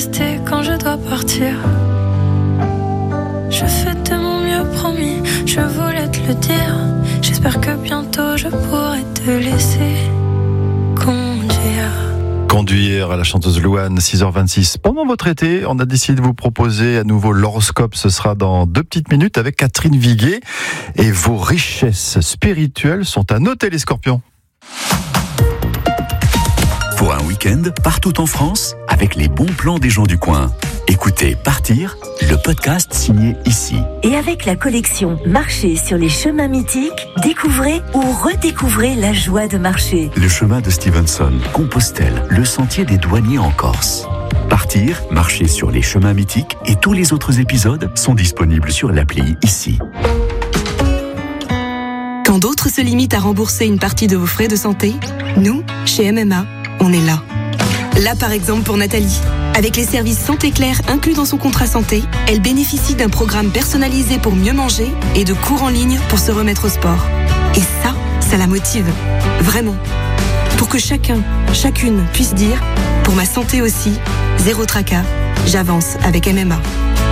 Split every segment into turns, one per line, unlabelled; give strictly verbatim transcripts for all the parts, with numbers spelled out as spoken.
rester quand je dois partir. Je fais de mon mieux, promis, je voulais te le dire. J'espère que bientôt je pourrai te laisser conduire.
Conduire à la chanteuse Louane, six heures vingt-six. Pendant votre été, on a décidé de vous proposer à nouveau l'horoscope. Ce sera dans deux petites minutes avec Catherine Viguet. Et vos richesses spirituelles sont à noter, les scorpions.
Pour un week-end, partout en France, avec les bons plans des gens du coin. Écoutez Partir, le podcast signé ici.
Et avec la collection Marcher sur les chemins mythiques, découvrez ou redécouvrez la joie de marcher.
Le chemin de Stevenson, Compostelle, le sentier des douaniers en Corse. Partir, marcher sur les chemins mythiques et tous les autres épisodes sont disponibles sur l'appli ici.
Quand d'autres se limitent à rembourser une partie de vos frais de santé, nous, chez M M A, on est là. Là, par exemple, pour Nathalie. Avec les services Santé Claire inclus dans son contrat santé, elle bénéficie d'un programme personnalisé pour mieux manger et de cours en ligne pour se remettre au sport. Et ça, ça la motive. Vraiment. Pour que chacun, chacune puisse dire « Pour ma santé aussi, zéro tracas, j'avance avec M M A ».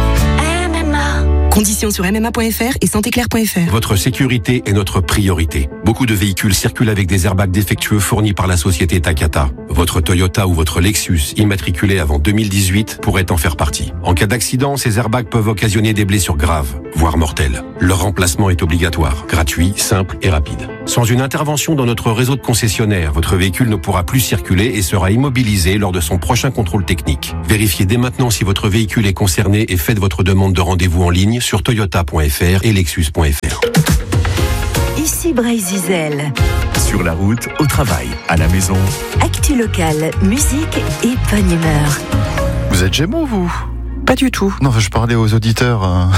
Conditions sur m m a point f r et santé claire point f r.
Votre sécurité est notre priorité. Beaucoup de véhicules circulent avec des airbags défectueux fournis par la société Takata. Votre Toyota ou votre Lexus, immatriculé avant deux mille dix-huit, pourrait en faire partie. En cas d'accident, ces airbags peuvent occasionner des blessures graves, voire mortelles. Leur remplacement est obligatoire, gratuit, simple et rapide. Sans une intervention dans notre réseau de concessionnaires, votre véhicule ne pourra plus circuler et sera immobilisé lors de son prochain contrôle technique. Vérifiez dès maintenant si votre véhicule est concerné et faites votre demande de rendez-vous en ligne sur toyota point f r et lexus point f r.
Ici Bray Zizel.
Sur la route, au travail, à la maison.
Actu locale, musique et bonne humeur.
Vous êtes Gémeaux, vous ?
Pas du tout.
Non, je parlais aux auditeurs. Hein.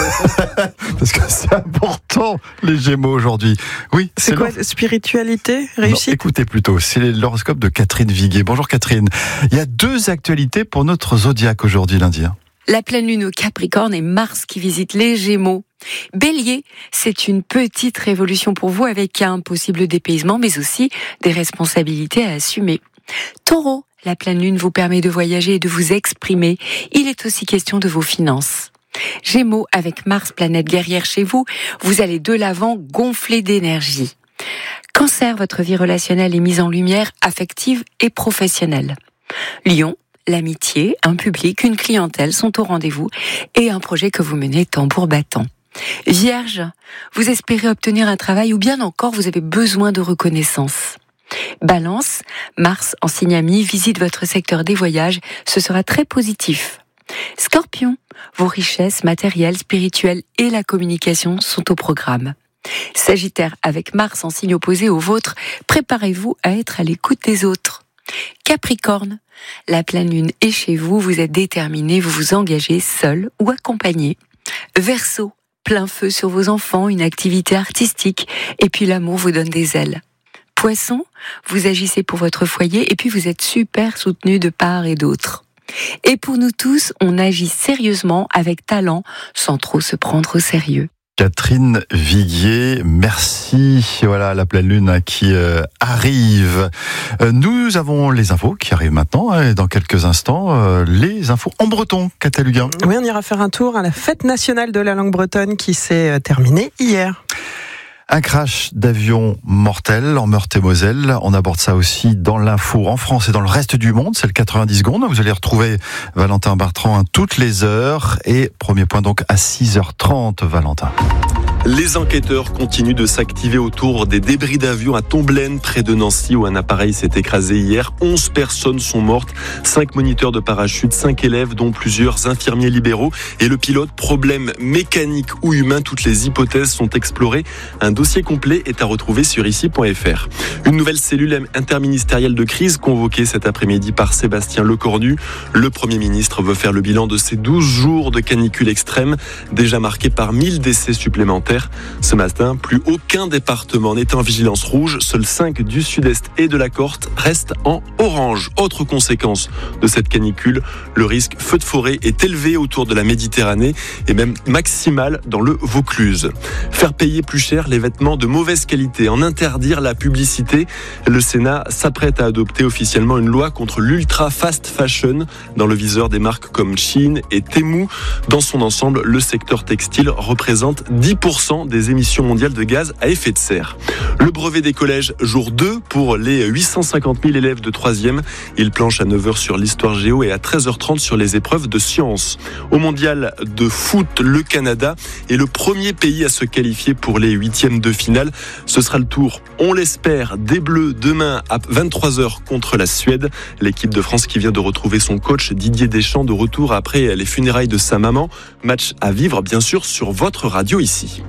Parce que c'est important, les Gémeaux, aujourd'hui. Oui,
c'est, c'est quoi, l'hor... spiritualité, réussite ?
Non, écoutez plutôt, c'est l'horoscope de Catherine Viguet. Bonjour Catherine. Il y a deux actualités pour notre zodiaque aujourd'hui, lundi.
La pleine lune au Capricorne et Mars qui visite les Gémeaux. Bélier, c'est une petite révolution pour vous avec un possible dépaysement, mais aussi des responsabilités à assumer. Taureau, la pleine lune vous permet de voyager et de vous exprimer. Il est aussi question de vos finances. Gémeaux, avec Mars, planète guerrière chez vous, vous allez de l'avant gonfler d'énergie. Cancer, votre vie relationnelle est mise en lumière, affective et professionnelle. Lion, l'amitié, un public, une clientèle sont au rendez-vous et un projet que vous menez tambour battant. Vierge, vous espérez obtenir un travail ou bien encore vous avez besoin de reconnaissance. Balance, Mars en signe ami visite votre secteur des voyages, ce sera très positif. Scorpion, vos richesses matérielles, spirituelles et la communication sont au programme. Sagittaire, avec Mars en signe opposé au vôtre, préparez-vous à être à l'écoute des autres. Capricorne, la pleine lune est chez vous, vous êtes déterminé, vous vous engagez seul ou accompagné. Verseau, plein feu sur vos enfants, une activité artistique, et puis l'amour vous donne des ailes. Poisson, vous agissez pour votre foyer, et puis vous êtes super soutenu de part et d'autre. Et pour nous tous, on agit sérieusement, avec talent, sans trop se prendre au sérieux.
Catherine Viguier, merci. Voilà la pleine lune qui euh, arrive. Euh, nous avons les infos qui arrivent maintenant, hein, et dans quelques instants, euh, les infos en breton, Cataluguin.
Oui, on ira faire un tour à la fête nationale de la langue bretonne qui s'est terminée hier.
Un crash d'avion mortel en Meurthe-et-Moselle. On aborde ça aussi dans l'info en France et dans le reste du monde. C'est le quatre-vingt-dix secondes. Vous allez retrouver Valentin Bertrand hein, toutes les heures. Et premier point donc à six heures trente, Valentin.
Les enquêteurs continuent de s'activer autour des débris d'avion à Tomblaine, près de Nancy, où un appareil s'est écrasé hier. onze personnes sont mortes, cinq moniteurs de parachute, cinq élèves, dont plusieurs infirmiers libéraux. Et le pilote, problème mécanique ou humain, toutes les hypothèses sont explorées. Un dossier complet est à retrouver sur ici point f r. Une nouvelle cellule interministérielle de crise convoquée cet après-midi par Sébastien Lecornu. Le Premier ministre veut faire le bilan de ces douze jours de canicule extrême, déjà marqués par mille décès supplémentaires. contraire. Ce matin, plus aucun département n'est en vigilance rouge. Seuls cinq du sud-est et de la Corse restent en orange. Autre conséquence de cette canicule, le risque feu de forêt est élevé autour de la Méditerranée et même maximal dans le Vaucluse. Faire payer plus cher les vêtements de mauvaise qualité, en interdire la publicité. Le Sénat s'apprête à adopter officiellement une loi contre l'ultra fast fashion dans le viseur des marques comme Shein et Temu. Dans son ensemble, le secteur textile représente dix pour cent des émissions mondiales de gaz à effet de serre. Le brevet des collèges, jour deux pour les huit cent cinquante mille élèves de troisième. Ils planchent à neuf heures sur l'histoire géo et à treize heures trente sur les épreuves de sciences. Au mondial de foot, le Canada est le premier pays à se qualifier pour les huitièmes de finale. Ce sera le tour, on l'espère, des Bleus demain à vingt-trois heures contre la Suède. L'équipe de France qui vient de retrouver son coach Didier Deschamps de retour après les funérailles de sa maman. Match à vivre bien sûr sur votre radio ici.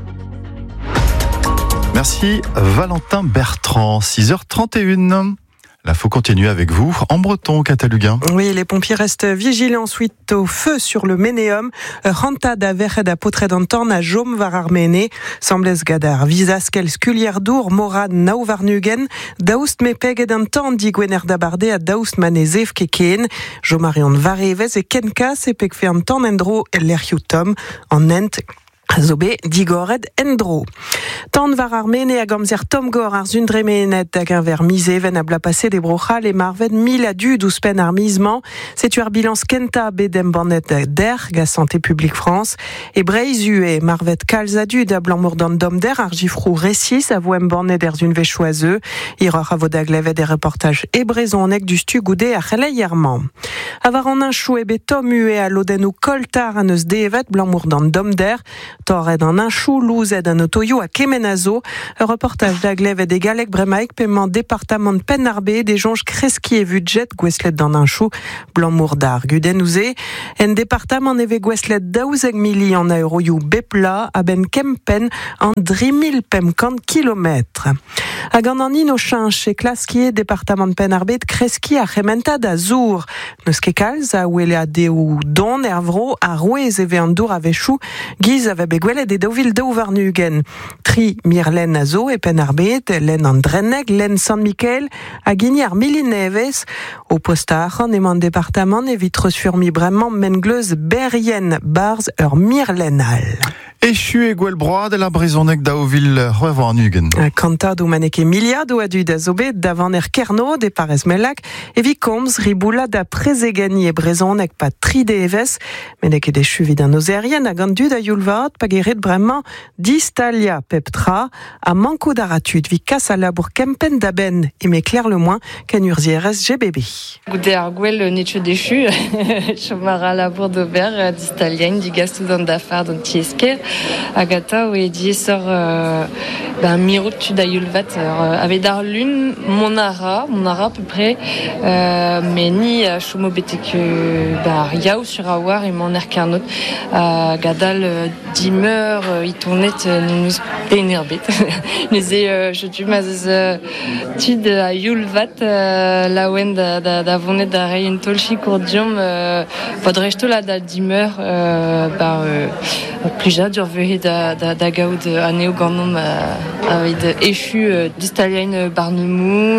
Merci Valentin Bertrand, six heures trente et une. L'info continue avec vous en breton, Cataluguin.
Oui, les pompiers restent vigilants suite au feu sur le Ménéum. Ranta da verre da potre d'antan à Jom var arméné. Sembles gadar visas quel sculiardour mora nauvarnugen. Daoust me pege d'antan di gwener da barde a daoust manezev keken. Jomarion varevez e kenka se peg fe antan endro l'erjutom en ent. Zobe digored endro. Tant var armene a gamzer tom gor ar zundremenet hag un ver mise ven a bla passé des brochal et marven mil a du douze pen armisement. C'est uer bilans kenta bedem bannet der ga Santé publique France et breizu et marvet kalzadu da blanc mordant dom der ar gifrou récis a voem bannet der zun ve choiseux. Iror a vodag leve des reportages et braison nek du stu goudé a chelayerman. Avar en un chou e betom ue a loden ou koltar an eus devet blanc mordant dom der. Torred en un chou, louzed un otoyo à Kemenazo. Un reportage d'Aglev et des Galek Bremaik, paiement département de Penarbé, des jonges kreski et budget, gweslet dans un chou, blanc mourdar, gudenouze. En département neve gweslet daouzeg mili en aeroyou bepla, à ben kempen, en drimil pemkant kilomètres. A gandanin au change chez Klaski, département de Penarbé, de kreski à Chementa d'Azour. Neus kekalz, a ouele a deu don, ervro, a rouez e veandour a vechou, giz a begwelet e daouvil daouvarnugen. Tri mirlen a zo e Penarbet, len an dreneg, len San Michael, a gini ar milineves, o posta achan ement département e vitreus furmi bremañ mengleuz berien barz ur mirlenal.
Echu e gwell broad e la brezoneg daouvil c'hoevarnugen.
Kanta do maneke milia do adu da zobe davant er kerno de parez melak e vi komz riboula da prezegani e brezoneg pa tri de eves menek e de chuvid an ozerien a gandu da yulvat pa geret bremañ distalia peptra a manko d'aratud vi kas a labour kempen da ben e me clair le moins ken urzierez G B B.
Goude ar gwell netche dechu chomar a labour d'ober distalien digas tout d'an dafar d'an tiesker agata ou ediesor euh, ben mirot tu da yulvat euh, avec dar lune mon ara mon ara à peu près euh, mais ni euh, chomo betek bah yaou sur awar et mon erkarnot euh, gadal euh, dimeur euh, il tournait nous pénerbet nous et je tu mas euh, tid à yulvat euh, la wen da da da vonet da rein tolchi courdium euh, faudrait je la da dimeur euh, bah euh, plus dur veut da da da gaud aneo gandom avec échu d'Italien Barnemou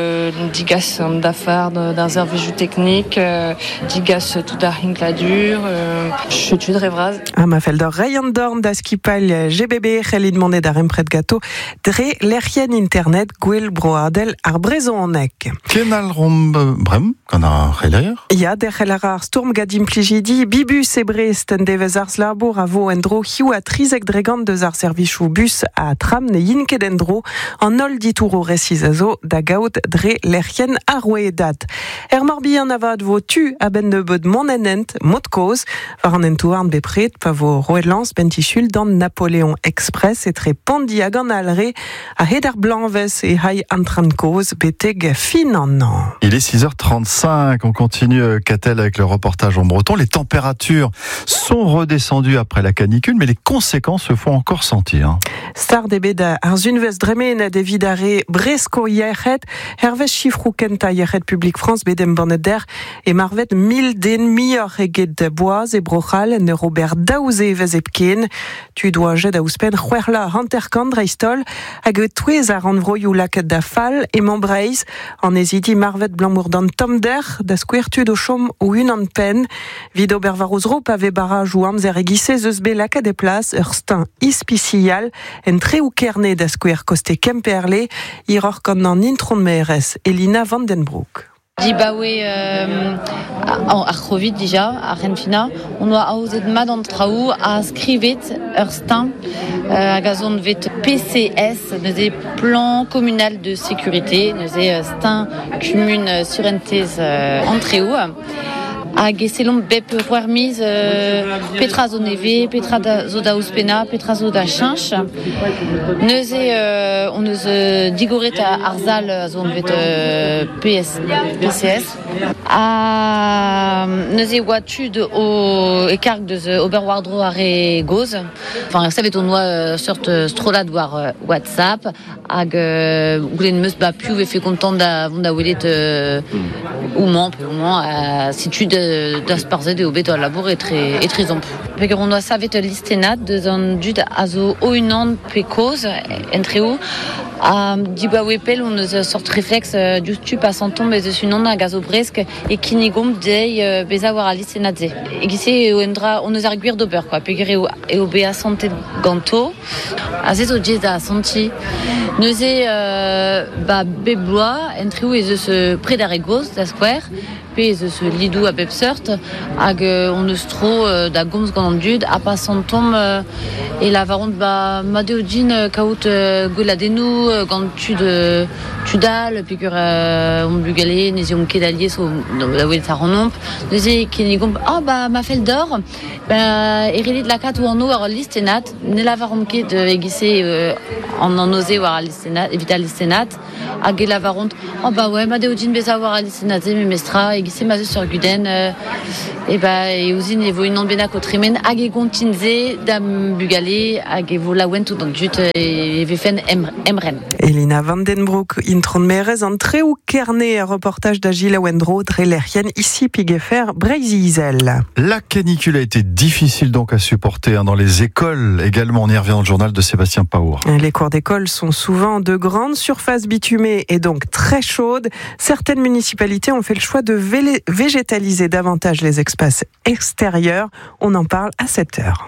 digas en d'affaires dans un végétal technique digas tout à rincladur je tu drevraz
a ma fel d'or rayon d'orn da skipal G B B khali demandé d'arem près de gâteau dre l'erien internet gwell broadel ar brezonek
kenal rom brem kana relayer
ya der relarar storm gadim pligidi bibus e brest en devezars labour a vo endro hiu a trizek dregant deus ar servichou bus a tram ne yinke dendro en ol ditouro resizazo da gaout dre l'erien a roedat. Er morbi an avad vo tu a ben de bod monenent mod koz var an entouarn bepret pa vo roelans bentichul dans Napoléon Express et tre pandi a gant alre a heder blanves e hai antran koz beteg fin an an.
Il est six heures trente-cinq, on continue Catel avec le reportage en breton. Les températures sont redescendues après la canicule, mais les conséquences se font encore sentir.
Star D B da arzunvez dremen de vidare bresko yechet, hervez chifrou kenta yechet Public France bedem baneder et marvet mil den mior eget de boaz e brochal ne Robert Daouzé vez epken. Tu dois jet daouspen c'hwerla hanterkan dreistol hag e touez a ranvroioù laket da fal e membreiz en ezidi marvet blanmourdan tomder da skouertud o chom ou un an pen. Vid ober varozro pave baraj ou amzer egise zeus be laket de plas ur stin ispicial en tre ou kerne da skouer koste kemperle iror kan an intron meres Elina Vandenbroek.
Dibawe euh, ar c'hovid dija, ar renfina, on oa aouzet mad an traoù a skrivet ur stin euh, hag a zon vet P C S, neuze plan communal de sécurité, neuze euh, stin kumun surentez euh, an traoù. Hag e selon bep c'hoarmiz euh, petra zo neve, petra da, zo da ouspena, petra zo da chinch. Neuze euh, on eus euh, digoret ar zal zo on vet euh, P S, P C S. A neuze oa tud o ekarg deus ober wardro ar e goz. Enfin, savet on oa euh, sort euh, strolad war euh, WhatsApp hag euh, goulen meus ba piou ve fe kontant da vont da welet euh, ou man, peu ou man, euh, si tu de das parzet eo bet a labour etre etrezomp. Peger on doa savet listenat deus an dud a zo o unan pe koz entreo a diba wepel on eus sort reflex diouz tu pas santon bez eus unan hag a zo bresk e kinigomp dei uh, bez a war a listenat ze. E gise eo endra on eus ar gwir d'ober quoi. Peger eo, eo be a santet ganto a zez o djez a santi neuze euh, ba bebloa entreo ez eus pred ar e goz da skwer pe ez eus lidou a bep seurt hag euh, on eus tro euh, da gomz gant an dud a pas santom euh, e la varont ba ma deo din euh, kaout euh, goladenou euh, gant tud euh, tudal pegur euh, on bugale nezi on kedalier so da welet ar an omp nezi kenigomp ah ba ma fel d'or ba erelit lakat ou an o ar listenat ne la varont ket euh, egise euh, an an oze war a listenat evita listenat hag e la varont ah ba ouais ma deo din bez a war a listenat ze me mestra egise ma zeus ur guden euh, e ba e ouzin e vo unan benak o tremen hag e gontinze dam bugale hag e vo laouen tout an dut e vefen emren.
Elina Vandenbroek intron merez an tre ou kerne a reportage d'Agila Wendro dre lerien ici pigefer Breizizel.
La canicule a été difficile donc à supporter hein, dans les écoles également. On y revient dans le journal de Sébastien Paour.
Les cours d'école sont souvent de grandes surfaces bitumées et donc très chaudes. Certaines municipalités ont fait le choix de végétaliser davantage les espaces extérieurs. On en parle à sept heures.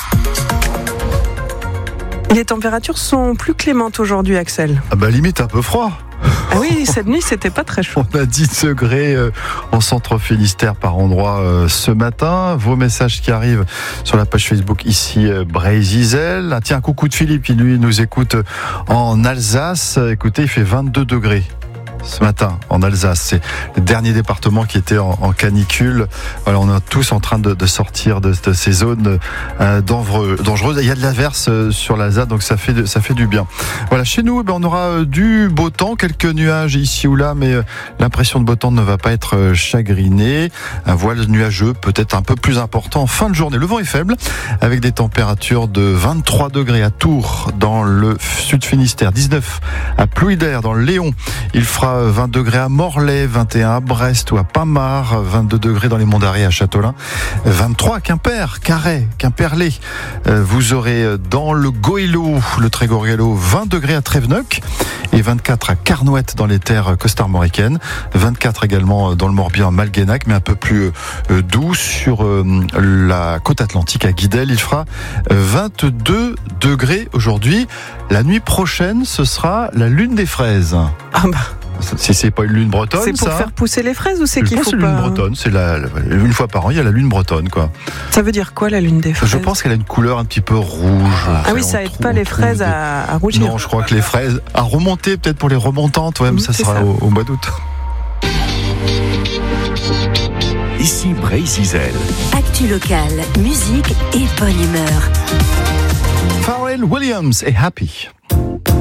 Les températures sont plus clémentes aujourd'hui, Axel.
Ah bah limite un peu froid.
Ah oui, cette nuit, c'était pas très chaud.
On a dix degrés euh, en centre Finistère par endroit euh, ce matin. Vos messages qui arrivent sur la page Facebook ici, euh, Breizizel. Ah, tiens, un coucou de Philippe, qui lui nous écoute en Alsace. Écoutez, il fait vingt-deux degrés. Ce matin en Alsace, c'est le dernier département qui était en, en canicule. Voilà, on est tous en train de, de sortir de, de ces zones euh, dangereuses. Il y a de l'averse sur l'Alsace, donc ça fait ça fait du bien. Voilà, chez nous, ben, on aura du beau temps, quelques nuages ici ou là, mais euh, l'impression de beau temps ne va pas être chagrinée. Un voile nuageux peut-être un peu plus important en fin de journée. Le vent est faible, avec des températures de vingt-trois degrés à Tours dans le sud Finistère, dix-neuf à Plouidère dans le Léon. Il fera vingt degrés à Morlaix, vingt et un à Brest ou à Pamar, vingt-deux degrés dans les Monts d'Arrée à Châtelain, vingt-trois à Quimper, Carhaix, Quimperlé. Vous aurez dans le Goëlo, le Trégorgelo, vingt degrés à Tréveneuc et vingt-quatre à Carnouët dans les terres costarmoricaines, vingt-quatre également dans le Morbihan à Malguenac, mais un peu plus doux sur la côte atlantique à Guidel. Il fera vingt-deux degrés aujourd'hui. La nuit prochaine, ce sera la lune des fraises.
Ah bah.
Si c'est pas une lune bretonne,
c'est pour
ça
faire pousser les fraises ou c'est qu'il faut
pas...
pas...
C'est une lune bretonne, c'est la, la, une fois par an, il y a la lune bretonne, quoi.
Ça veut dire quoi, la lune des fraises?
Je pense qu'elle a une couleur un petit peu rouge.
Ah
enfin,
oui, ça aide
trouve,
pas les fraises des... à, à rougir.
Non, je crois que les fraises, à remonter peut-être pour les remontantes, ouais, mmh, mais ça sera ça. Au, au mois d'août.
Ici Breizizel.
Actu local, musique et bonne humeur.
Pharrell Williams est Happy.